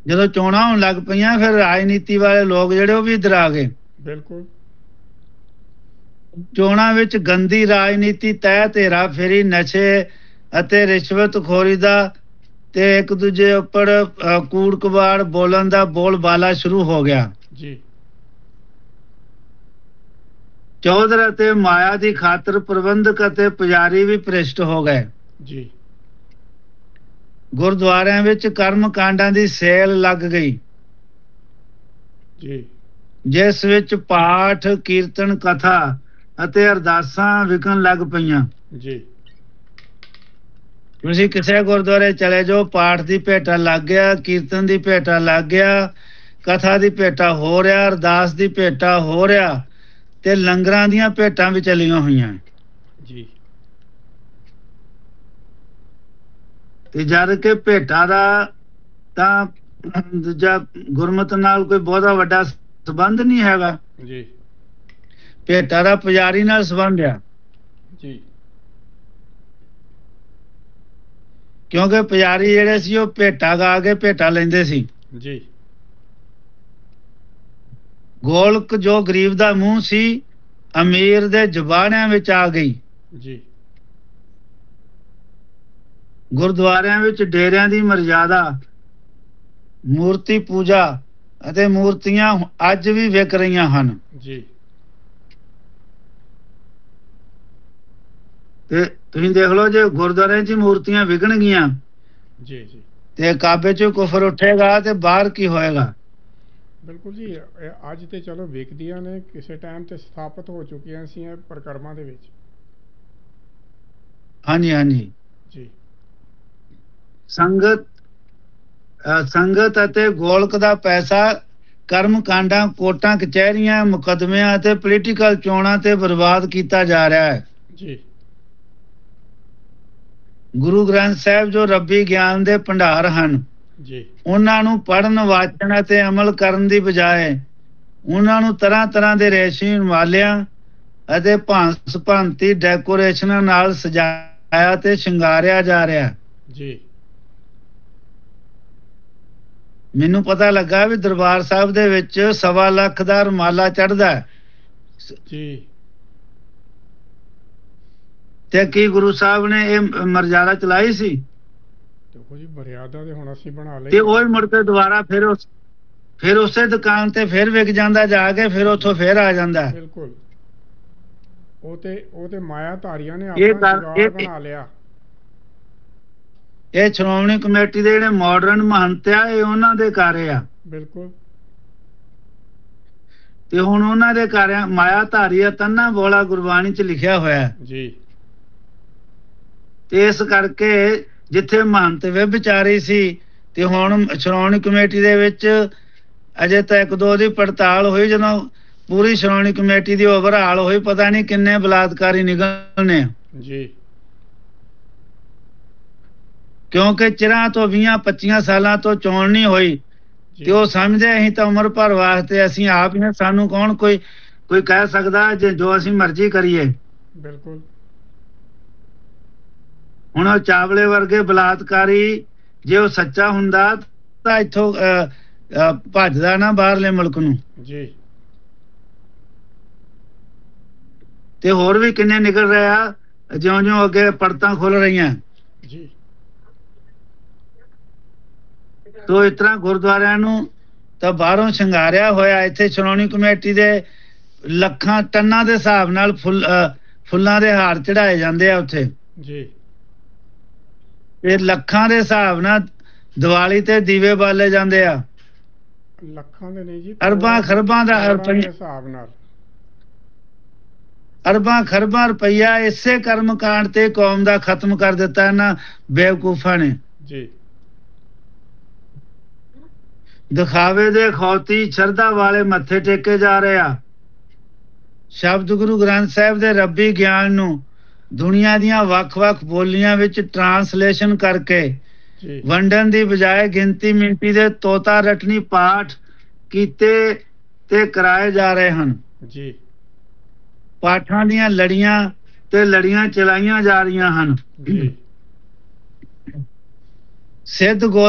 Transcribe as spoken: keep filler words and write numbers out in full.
ਜਦੋਂ ਚੋਣਾਂ ਹੋਣ ਲੱਗ ਪਈਆਂ ਫਿਰ ਰਾਜਨੀਤੀ ਵਾਲੇ ਲੋਕ ਜਿਹੜੇ ਉਹ ਵੀ ਇੱਧਰ ਆ ਗਏ। ਬਿਲਕੁਲ। ਚੋਣਾਂ ਵਿੱਚ ਗੰਦੀ ਰਾਜਨੀਤੀ, ਤਹਿ ਤੇਰਾ ਫੇਰੀ, ਨਸ਼ੇ ਅਤੇ ਰਿਸ਼ਵਤਖੋਰੀ ਦਾ ਤੇ ਇੱਕ ਦੂਜੇ ਉੱਪਰ ਕੂੜ ਕਬਾੜ ਬੋਲਣ ਦਾ ਬੋਲਬਾਲਾ ਸ਼ੁਰੂ ਹੋ ਗਿਆ ਜੀ। ਚੌਧਰ ਅਤੇ ਮਾਇਆ ਦੀ ਖਾਤਰ ਪ੍ਰਬੰਧਕ ਅਤੇ ਪੁਜਾਰੀ ਵੀ ਭ੍ਰਿਸ਼ਟ ਹੋ ਗਏ ਜੀ। ਗੁਰਦੁਆਰਿਆਂ ਵਿੱਚ ਕਰਮ ਕਾਂਡਾਂ ਦੀ ਸੇਲ ਲੱਗ ਗਈ ਜੀ, ਜਿਸ ਵਿੱਚ ਪਾਠ, ਕੀਰਤਨ, ਕਥਾ ਅਤੇ ਅਰਦਾਸਾਂ ਵਿਕਣ ਲੱਗ ਪਈਆਂ ਜੀ। ਤੁਸੀਂ ਕਿਸੇ ਗੁਰਦੁਆਰੇ ਚਲੇ ਜਾਓ, ਪਾਠ ਦੀ ਭੇਟਾ ਲੱਗ ਗਿਆ, ਕੀਰਤਨ ਦੀ ਭੇਟਾ ਲੱਗ ਗਿਆ, ਕਥਾ ਦੀ ਭੇਟਾ ਹੋ ਰਿਹਾ, ਅਰਦਾਸ ਦੀ ਭੇਟਾ ਹੋ ਰਿਹਾ ਤੇ ਲੰਗਰਾਂ ਦੀਆਂ ਭੇਟਾਂ ਵੀ ਚੱਲੀਆਂ ਹੋਈਆਂ ਜੀ। ਤੇ ਜਦ ਕਿ ਭੇਟਾ ਦਾ ਤਾਂ ਦੂਜਾ ਗੁਰਮਤ ਨਾਲ ਕੋਈ ਬਹੁਤਾ ਵੱਡਾ ਸੰਬੰਧ ਨਹੀਂ ਹੈਗਾ ਜੀ। ਭੇਟਾ ਦਾ ਪੁਜਾਰੀ ਨਾਲ ਸੰਬੰਧ ਆ ਜੀ। ਕਿਉਂਕਿ ਪੁਜਾਰੀ ਜਿਹੜੇ ਸੀ ਉਹ ਭੇਟਾ ਗਾ ਕੇ ਭੇਟਾ ਲੈਂਦੇ ਸੀ ਜੀ। ਗੋਲਕ ਜੋ ਗਰੀਬ ਦਾ ਮੂੰਹ ਸੀ ਅਮੀਰ ਦੇ ਜ਼ੁਬਾਨਾਂ ਵਿੱਚ ਆ ਗਈ ਜੀ। ਗੁਰਦੁਆਰਿਆਂ ਵਿੱਚ ਡੇਰਿਆਂ ਦੀ ਮਰਜ਼ਾਦਾ, ਮੂਰਤੀ ਪੂਜਾ ਅਤੇ ਮੂਰਤੀਆਂ ਅੱਜ ਵੀ ਵਿਕ ਰਹੀਆਂ ਹਨ ਜੀ। ਤੇ ਤੁਸੀਂ ਦੇਖ ਲਓ ਜੇ ਗੁਰਦੁਆਰਿਆਂ 'ਚ ਮੂਰਤੀਆਂ ਵਿਕਣਗੀਆਂ ਜੀ ਜੀ ਤੇ ਕਾਬੇ 'ਚੋਂ ਕੁਫਰ ਉੱਠੇਗਾ ਤੇ ਬਾਹਰ ਕੀ ਹੋਏਗਾ। ਬਿਲਕੁਲ ਜੀ। ਇਹ ਅੱਜ ਤੇ ਚਲੋ ਵਿਕਦੀਆਂ ਨੇ, ਕਿਸੇ ਟਾਈਮ ਤੇ ਸਥਾਪਿਤ ਹੋ ਚੁੱਕੀਆਂ ਸੀ ਪ੍ਰਕਰਮਾਂ ਦੇ ਵਿੱਚ। ਹਾਂਜੀ ਹਾਂਜੀ। ਜੀ। ਸੰਗਤ ਸੰਗਤ ਅਤੇ ਗੋਲਕ ਦਾ ਪੈਸਾ ਕਰਮ ਕਾਂਡਾਂ, ਕੋਟਾਂ ਕਚਹਿਰੀਆਂ, ਮੁਕੱਦਮਿਆਂ ਅਤੇ ਪੋਲੀਟੀਕਲ ਚੋਣਾਂ ਤੇ ਬਰਬਾਦ ਕੀਤਾ ਜਾ ਰਿਹਾ ਹੈ ਜੀ। ਗੁਰੂ ਗ੍ਰੰਥ ਸਾਹਿਬ ਜੋ ਰੱਬੀ ਗਿਆਨ ਦੇ ਭੰਡਾਰ ਹਨ ਜੀ, ਉਹਨਾਂ ਨੂੰ ਪੜ੍ਹਨ, ਵਾਚਣ ਅਤੇ ਅਮਲ ਕਰਨ ਦੀ ਬਜਾਏ ਉਹਨਾਂ ਨੂੰ ਤਰ੍ਹਾਂ ਤਰ੍ਹਾਂ ਦੇ ਰੇਸ਼ਮੀ ਮਾਲਿਆਂ ਅਤੇ ਭਾਂਤ ਭਾਂਤੀ ਡੈਕੋਰੇਸ਼ਨਾਂ ਨਾਲ ਸਜਾਇਆ ਤੇ ਸ਼ਿੰਗਾਰਿਆ ਜਾ ਰਿਹਾ ਜੀ। ਮੈਨੂੰ ਪਤਾ ਲੱਗਾ ਵੀ ਦਰਬਾਰ ਸਾਹਿਬ ਦੇ ਵਿੱਚ ਸਵਾ ਲੱਖ ਦਾ ਰੁਮਾਲਾ ਚੜ੍ਹਦਾ ਜੀ। ਤੇ ਕੀ ਗੁਰੂ ਸਾਹਿਬ ਨੇ ਇਹ ਮਰਜ਼ਾਦਾ ਚਲਾਈ ਸੀ? ਦੇਖੋ ਜੀ, ਮਰਿਆਦਾ ਤੇ ਹੁਣ ਅਸੀਂ ਬਣਾ ਲਈ ਤੇ ਉਹ ਮੁੜ ਕੇ ਦੁਬਾਰਾ ਫਿਰ ਉਸ ਫਿਰ ਉਸੇ ਦੁਕਾਨ ਤੇ ਫਿਰ ਵਿਕ ਜਾਂਦਾ ਜਾ ਕੇ, ਫਿਰ ਉੱਥੋਂ ਫਿਰ ਆ ਜਾਂਦਾ। ਬਿਲਕੁਲ। ਉਹ ਤੇ ਉਹ ਤੇ ਮਾਇਆ ਧਾਰੀਆਂ ਨੇ ਇਹ ਆਪਣਾ ਗੱਲ- ਜੁਗਾੜ ਇਹ- ਬਣਾ ਲਿਆ। ਇਹ ਸ਼੍ਰੋਮਣੀ ਕਮੇਟੀ ਦੇ ਜਿਹੜੇ ਮਾਡਰਨ ਮਹੰਤ ਆ, ਇਹ ਉਹਨਾਂ ਦੇ ਕਾਰੇ ਆ। ਬਿਲਕੁਲ। ਤੇ ਹੁਣ ਉਹਨਾਂ ਦੇ ਕਾਰਿਆਂ ਮਾਇਆ ਧਾਰੀ ਆ, ਤੰਨਾ ਬੋਲਾ ਗੁਰਬਾਣੀ 'ਚ ਲਿਖਿਆ ਹੋਇਆ ਜੀ। ਤੇ ਇਸ ਕਰਕੇ ਜਿੱਥੇ ਮਹੰਤ ਵਿਚਾਰੀ ਸੀ ਤੇ ਹੁਣ ਸ਼੍ਰੋਮਣੀ ਕਮੇਟੀ ਦੇ ਵਿੱਚ ਅਜੇ ਤਾਂ ਇੱਕ ਦੋ ਦੀ ਪੜਤਾਲ ਹੋਈ, ਜਦੋਂ ਪੂਰੀ ਸ਼੍ਰੋਮਣੀ ਕਮੇਟੀ ਦੀ ਓਵਰਹਾਲ ਹੋਈ ਪਤਾ ਨਹੀਂ ਕਿੰਨੇ ਬਲਾਤਕਾਰੀ ਨਿਕਲਣੇ ਜੀ। ਕਿਉਂਕਿ ਚਿਰਾਂ ਤੋਂ ਵੀਹਾਂ ਪੱਚੀਆਂ ਸਾਲਾਂ ਤੋਂ ਚੋਣ ਨਹੀਂ ਹੋਈ ਤੇ ਉਹ ਸਮਝਦੇ ਅਸੀਂ ਤਾਂ ਉਮਰ ਭਰ ਵਾਸਤੇ ਅਸੀਂ ਆਪ ਹੀ, ਸਾਨੂੰ ਕੌਣ ਕੋਈ ਕੋਈ ਕਹਿ ਸਕਦਾ ਜੇ ਜੋ ਅਸੀਂ ਮਰਜ਼ੀ ਕਰੀਏ। ਬਿਲਕੁਲ। ਹੁਣ ਉਹ ਚਾਵਲੇ ਵਰਗੇ ਬਲਾਤਕਾਰੀ ਜੇ ਉਹ ਸੱਚਾ ਹੁੰਦਾ ਤਾਂ ਇੱਥੋਂ ਭੱਜਦਾ ਨਾ ਬਾਹਰਲੇ ਮੁਲਕ ਨੂੰ। ਜੀ। ਤੇ ਹੋਰ ਵੀ ਕਿੰਨੇ ਨਿਕਲ ਰਹੇ ਆ ਜਿਉਂ ਜਿਉਂ ਅੱਗੇ ਪੜਤਾਂ ਖੁੱਲ ਰਹੀਆਂ। ਜੀ। ਤੋ ਇਸ ਤਰ੍ਹਾਂ ਗੁਰਦੁਆਰਿਆਂ ਨੂੰ ਤਾਂ ਬਾਹਰੋਂ ਸ਼ਿੰਗਾਰਿਆ ਹੋਇਆ, ਇੱਥੇ ਸ਼੍ਰੋਮਣੀ ਕਮੇਟੀ ਦੇ ਲੱਖਾਂ ਟਨਾਂ ਦੇ ਹਿਸਾਬ ਨਾਲ ਫੁੱਲ ਫੁੱਲਾਂ ਦੇ ਹਾਰ ਚੜਾਏ ਜਾਂਦੇ ਆ ਉੱਥੇ। ਜੀ। ਇਹ ਲੱਖਾਂ ਦੇ ਹਿਸਾਬ ਨਾਲ ਦੀਵਾਲੀ ਤੇ ਦੀਵੇ ਬਾਲੇ ਜਾਂਦੇ ਆ। ਲੱਖਾਂ ਦੇ ਨਹੀਂ ਜੀ, ਅਰਬਾਂ ਖਰਬਾਂ ਦਾ ਹਿਸਾਬ ਨਾਲ ਅਰਬਾਂ ਖਰਬਾਂ ਰੁਪਈਆ ਇਸੇ ਕਰਮ ਕਾਂਡ ਤੇ ਕੌਮ ਦਾ ਖਤਮ ਕਰ ਦਿੱਤਾ ਇਹਨਾਂ ਬੇਵਕੂਫਾਂ ਨੇ। ਜੀ। ਦਿਖਾਵੇ ਦੇ ਖੌਤੀ ਸ਼ਰਧਾ ਵਾਲੇ ਮੱਥੇ ਟੇਕੇ ਜਾ ਰਹੇ ਆ। ਸ਼ਬਦ ਗੁਰੂ ਗ੍ਰੰਥ ਸਾਹਿਬ ਦੇ ਰੱਬੀ ਗਿਆਨ ਨੂੰ ਦੁਨੀਆ ਦੀਆਂ ਵੱਖ-ਵੱਖ ਬੋਲੀਆਂ ਵਿੱਚ ਟਰਾਂਸਲੇਸ਼ਨ ਕਰਕੇ ਵੰਡਣ ਦੀ ਬਜਾਏ ਗਿਣਤੀ ਮਿੰਟੀ ਦੇ ਤੋਤਾ ਰਟਣੀ ਪਾਠ ਕੀਤੇ ਤੇ ਕਰਾਏ ਜਾ ਰਹੇ ਹਨ। ਜੀ। ਪਾਠਾਂ ਦੀਆਂ ਲੜੀਆਂ ਤੇ ਲੜੀਆਂ ਚਲਾਈਆਂ ਜਾ ਰਹੀਆਂ ਹਨ। ਜੀ। ਸਿੱਧ ਗੋ